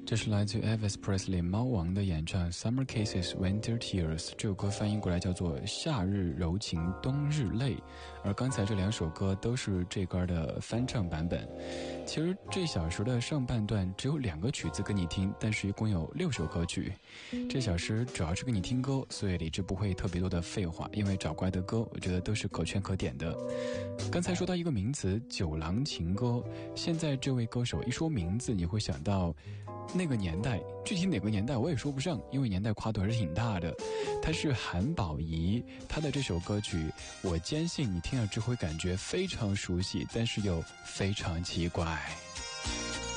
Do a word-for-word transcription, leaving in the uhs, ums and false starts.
这是来自 Elvis Presley 猫王的演唱 Summer Kisses Winter Tears， 这首歌翻译过来叫做夏日柔情冬日泪，而刚才这两首歌都是这歌的翻唱版本。其实这小时的上半段只有两个曲子跟你听，但是一共有六首歌曲。这小时主要是跟你听歌，所以理智不会特别多的废话，因为找过来的歌我觉得都是可圈可点的。刚才说到一个名词九郎情歌，现在这位歌手一说名字你会想到那个年代，具体哪个年代我也说不上，因为年代跨度还是挺大的。他是韩宝仪，他的这首歌曲我坚信你听了之后会感觉非常熟悉，但是又非常奇怪。